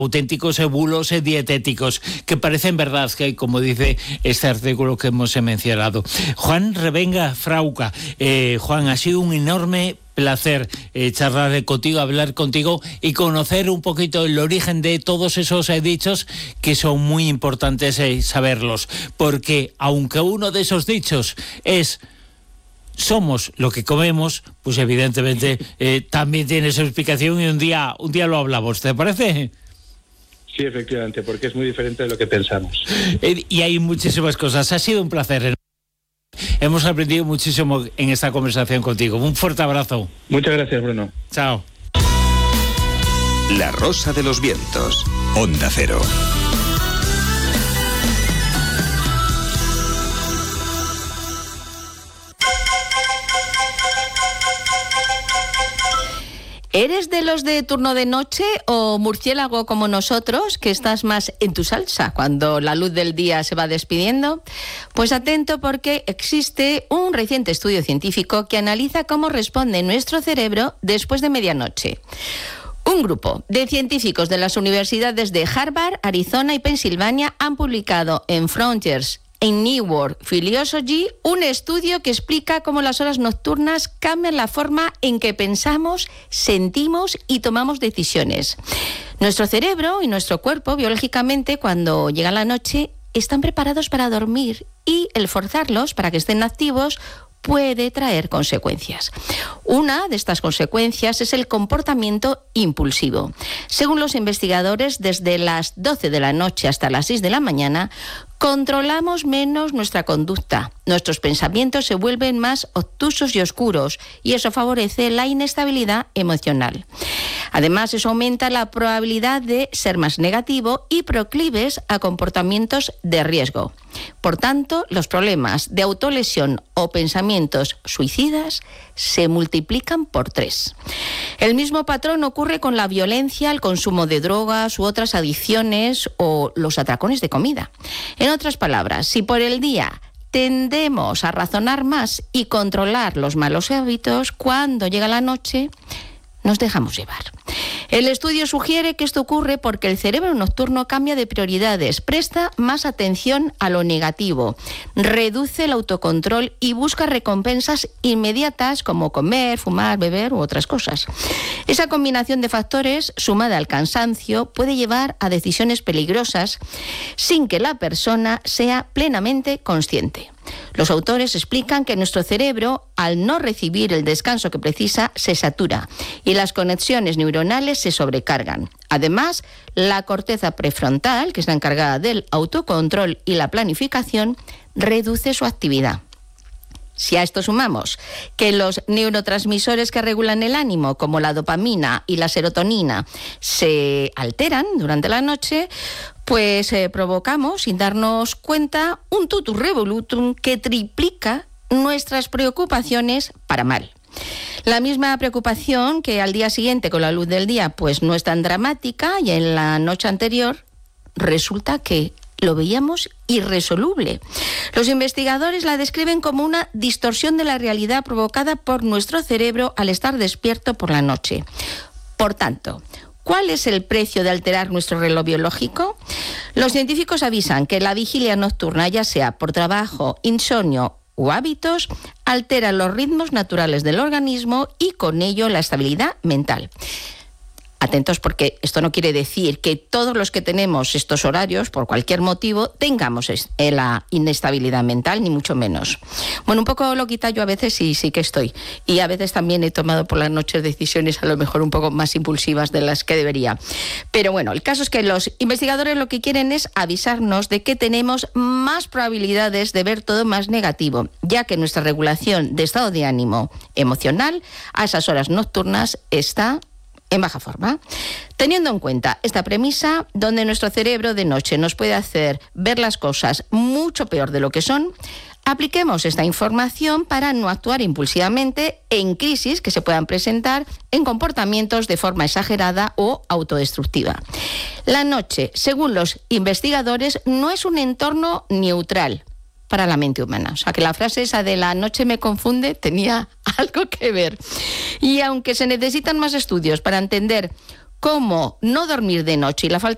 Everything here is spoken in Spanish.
auténticos bulos dietéticos que parecen verdad, que como dice este artículo que hemos mencionado. Juan Revenga Frauca, Juan, ha sido un enorme placer charlar contigo, hablar contigo y conocer un poquito el origen de todos esos dichos, que son muy importantes saberlos, porque aunque uno de esos dichos es somos lo que comemos, pues evidentemente también tiene su explicación, y un día lo hablamos, ¿te parece? Sí, efectivamente, porque es muy diferente de lo que pensamos. Y hay muchísimas cosas. Ha sido un placer. Hemos aprendido muchísimo en esta conversación contigo. Un fuerte abrazo. Muchas gracias, Bruno. Chao. La Rosa de los Vientos, Onda Cero. ¿Eres de los de turno de noche o murciélago como nosotros, que estás más en tu salsa cuando la luz del día se va despidiendo? Pues atento, porque existe un reciente estudio científico que analiza cómo responde nuestro cerebro después de medianoche. Un grupo de científicos de las universidades de Harvard, Arizona y Pensilvania han publicado en Frontiers en New World Philosophy un estudio que explica cómo las horas nocturnas cambian la forma en que pensamos, sentimos y tomamos decisiones. Nuestro cerebro y nuestro cuerpo, biológicamente, cuando llega la noche, están preparados para dormir, y el forzarlos para que estén activos puede traer consecuencias. Una de estas consecuencias es el comportamiento impulsivo. Según los investigadores, desde las 12 de la noche hasta las 6 de la mañana, controlamos menos nuestra conducta. Nuestros pensamientos se vuelven más obtusos y oscuros, y eso favorece la inestabilidad emocional. Además, eso aumenta la probabilidad de ser más negativo y proclives a comportamientos de riesgo. Por tanto, los problemas de autolesión o pensamientos suicidas se multiplican por 3. El mismo patrón ocurre con la violencia, el consumo de drogas u otras adicciones o los atracones de comida. En otras palabras, si por el día tendemos a razonar más y controlar los malos hábitos, cuando llega la noche nos dejamos llevar. El estudio sugiere que esto ocurre porque el cerebro nocturno cambia de prioridades, presta más atención a lo negativo, reduce el autocontrol y busca recompensas inmediatas como comer, fumar, beber u otras cosas. Esa combinación de factores, sumada al cansancio, puede llevar a decisiones peligrosas sin que la persona sea plenamente consciente. Los autores explican que nuestro cerebro, al no recibir el descanso que precisa, se satura y las conexiones neuronales se sobrecargan. Además, la corteza prefrontal, que es la encargada del autocontrol y la planificación, reduce su actividad. Si a esto sumamos que los neurotransmisores que regulan el ánimo, como la dopamina y la serotonina, se alteran durante la noche, pues provocamos, sin darnos cuenta, un totum revolutum que triplica nuestras preocupaciones para mal. La misma preocupación que al día siguiente, con la luz del día, pues no es tan dramática, y en la noche anterior resulta que lo veíamos irresoluble. Los investigadores la describen como una distorsión de la realidad provocada por nuestro cerebro al estar despierto por la noche. Por tanto, ¿cuál es el precio de alterar nuestro reloj biológico? Los científicos avisan que la vigilia nocturna, ya sea por trabajo, insomnio o hábitos, altera los ritmos naturales del organismo y con ello la estabilidad mental. Atentos, porque esto no quiere decir que todos los que tenemos estos horarios, por cualquier motivo, tengamos la inestabilidad mental, ni mucho menos. Bueno, un poco loquita yo a veces sí que estoy. Y a veces también he tomado por las noches decisiones a lo mejor un poco más impulsivas de las que debería. Pero bueno, el caso es que los investigadores lo que quieren es avisarnos de que tenemos más probabilidades de ver todo más negativo, ya que nuestra regulación de estado de ánimo emocional a esas horas nocturnas está en baja forma. Teniendo en cuenta esta premisa, donde nuestro cerebro de noche nos puede hacer ver las cosas mucho peor de lo que son, apliquemos esta información para no actuar impulsivamente en crisis que se puedan presentar en comportamientos de forma exagerada o autodestructiva. La noche, según los investigadores, no es un entorno neutral para la mente humana. O sea, que la frase esa de la noche me confunde tenía algo que ver. Y aunque se necesitan más estudios para entender cómo no dormir de noche y la falta